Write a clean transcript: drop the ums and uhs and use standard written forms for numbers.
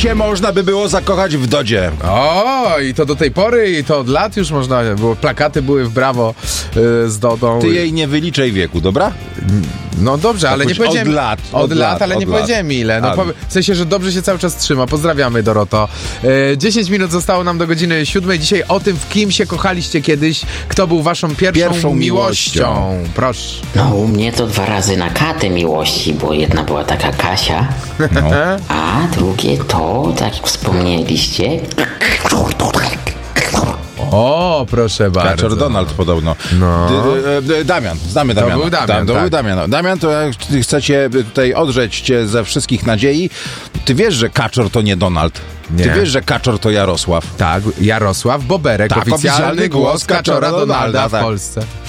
się można by było zakochać w Dodzie. O, i to do tej pory, i to od lat już można było. Plakaty były w brawo z Dodą. Ty jej nie wyliczaj wieku, dobra? No dobrze, ale nie powiedziałem... Od lat, ale nie powiedziałem ile. No, w sensie, że dobrze się cały czas trzyma. Pozdrawiamy, Doroto. 10 minut zostało nam do godziny 7. Dzisiaj o tym, w kim się kochaliście kiedyś, kto był waszą pierwszą miłością. Proszę. No u mnie to 2 razy na Katę miłości, bo jedna była taka Kasia, No. a drugie to, tak jak wspomnieliście, O, proszę bardzo. Kaczor Donald podobno. No. Damian, znamy Damiana. był Damian, To tak. był Damian. Damian, to jak chcecie tutaj odrzeć cię ze wszystkich nadziei, ty wiesz, że Kaczor to nie Donald. Nie. Ty wiesz, że Kaczor to Jarosław. Tak, Jarosław Boberek, Tak, oficjalny głos Kaczora Donalda w tak. Polsce.